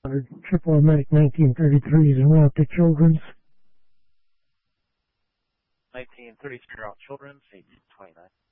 Triple Medic 1933 is en route to Children's. 1933 route Children's, 829.